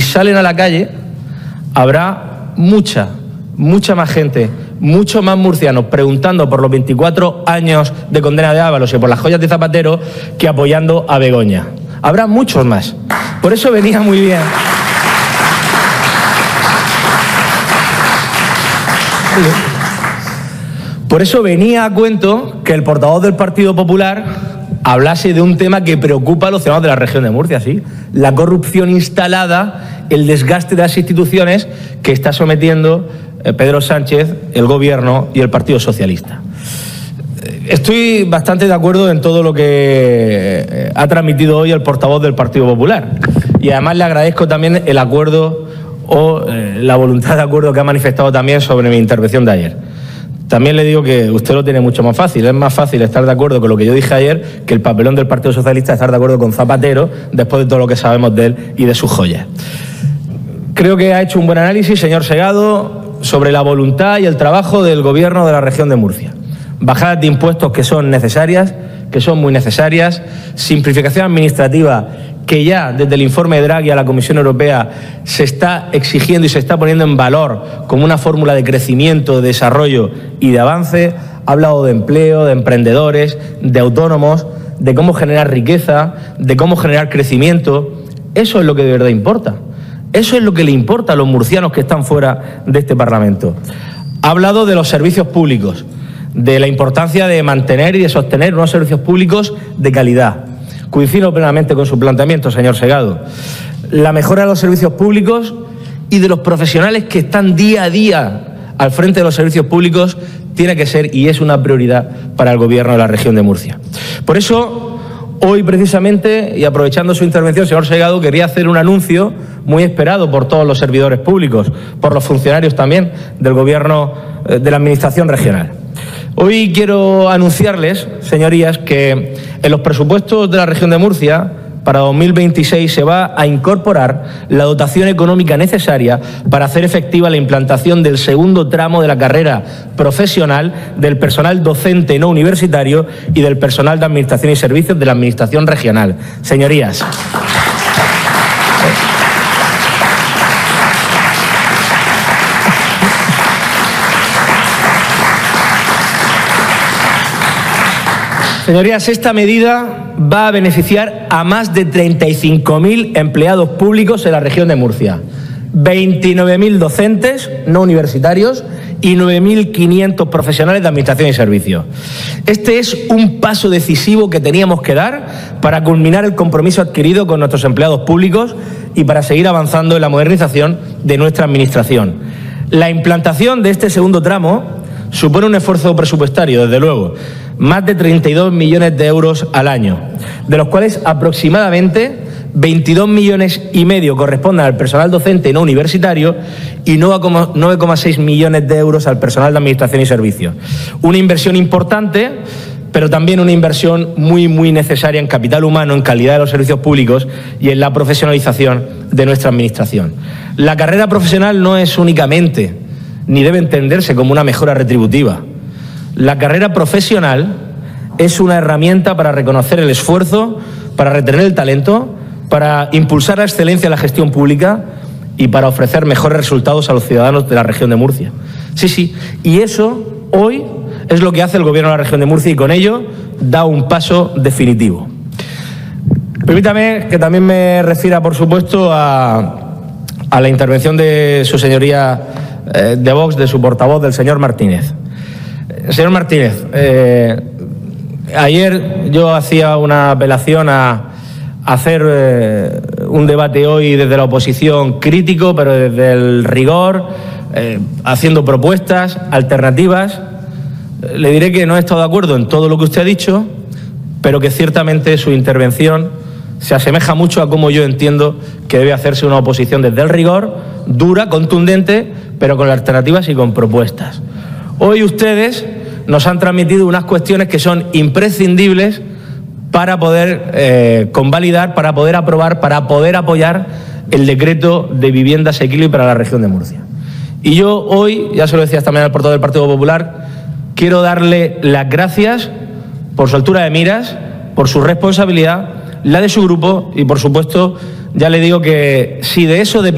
salen a la calle, habrá mucha más gente, muchos más murcianos preguntando por los 24 años de condena de Ábalos y por las joyas de Zapatero que apoyando a Begoña. Habrá muchos más. Por eso venía muy bien. Por eso venía a cuento que el portavoz del Partido Popular hablase de un tema que preocupa a los ciudadanos de la región de Murcia, ¿sí? La corrupción instalada, el desgaste de las instituciones que está sometiendo Pedro Sánchez, el Gobierno y el Partido Socialista. Estoy bastante de acuerdo en todo lo que ha transmitido hoy el portavoz del Partido Popular. Y además le agradezco también el acuerdo o la voluntad de acuerdo que ha manifestado también sobre mi intervención de ayer. También le digo que usted lo tiene mucho más fácil. Es más fácil estar de acuerdo con lo que yo dije ayer que el papelón del Partido Socialista estar de acuerdo con Zapatero después de todo lo que sabemos de él y de sus joyas. Creo que ha hecho un buen análisis, señor Segado, sobre la voluntad y el trabajo del Gobierno de la región de Murcia. Bajadas de impuestos que son necesarias, que son muy necesarias, simplificación administrativa que ya desde el informe de Draghi a la Comisión Europea se está exigiendo y se está poniendo en valor como una fórmula de crecimiento, de desarrollo y de avance. Ha hablado de empleo, de emprendedores, de autónomos, de cómo generar riqueza, de cómo generar crecimiento. Eso es lo que de verdad importa. Eso es lo que le importa a los murcianos que están fuera de este Parlamento. Ha hablado de los servicios públicos, de la importancia de mantener y de sostener unos servicios públicos de calidad. Coincido plenamente con su planteamiento, señor Segado. La mejora de los servicios públicos y de los profesionales que están día a día al frente de los servicios públicos tiene que ser y es una prioridad para el Gobierno de la región de Murcia. Por eso, hoy precisamente, y aprovechando su intervención, señor Segado, quería hacer un anuncio muy esperado por todos los servidores públicos, por los funcionarios también del Gobierno de la Administración regional. Hoy quiero anunciarles, señorías, que en los presupuestos de la región de Murcia para 2026 se va a incorporar la dotación económica necesaria para hacer efectiva la implantación del segundo tramo de la carrera profesional del personal docente no universitario y del personal de Administración y Servicios de la Administración regional. Señorías. Señorías, esta medida va a beneficiar a más de 35.000 empleados públicos en la región de Murcia, 29.000 docentes no universitarios y 9.500 profesionales de Administración y Servicios. Este es un paso decisivo que teníamos que dar para culminar el compromiso adquirido con nuestros empleados públicos y para seguir avanzando en la modernización de nuestra Administración. La implantación de este segundo tramo supone un esfuerzo presupuestario, desde luego, más de 32 millones de euros al año, de los cuales aproximadamente 22 millones y medio corresponden al personal docente no universitario y 9,6 millones de euros al personal de Administración y Servicios. Una inversión importante, pero también una inversión muy necesaria en capital humano, en calidad de los servicios públicos y en la profesionalización de nuestra Administración. La carrera profesional no es únicamente, ni debe entenderse como una mejora retributiva. La carrera profesional es una herramienta para reconocer el esfuerzo, para retener el talento, para impulsar la excelencia en la gestión pública y para ofrecer mejores resultados a los ciudadanos de la región de Murcia. Sí, y eso hoy es lo que hace el Gobierno de la región de Murcia y con ello da un paso definitivo. Permítame que también me refiera, por supuesto, a la intervención de su señoría de Vox, de su portavoz, del señor Martínez. Señor Martínez, ayer yo hacía una apelación a hacer un debate hoy desde la oposición crítico, pero desde el rigor, haciendo propuestas alternativas. Le diré que no he estado de acuerdo en todo lo que usted ha dicho, pero que ciertamente su intervención se asemeja mucho a cómo yo entiendo que debe hacerse una oposición desde el rigor, dura, contundente, pero con alternativas y con propuestas. Hoy ustedes nos han transmitido unas cuestiones que son imprescindibles para poder convalidar, para poder aprobar, para poder apoyar el decreto de vivienda asequible para la región de Murcia. Y yo hoy, ya se lo decía también al portavoz del Partido Popular, quiero darle las gracias por su altura de miras, por su responsabilidad, la de su grupo y, por supuesto, ya le digo que si de eso depende